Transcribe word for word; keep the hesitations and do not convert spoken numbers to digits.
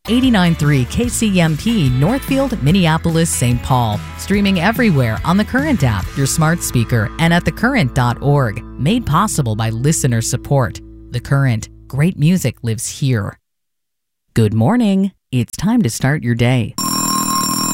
eighty-nine point three K C M P, Northfield, Minneapolis, Saint Paul. Streaming everywhere on the Current app, your smart speaker, and at the current dot org. Made possible by listener support. The Current. Great music lives here. Good morning. It's time to start your day.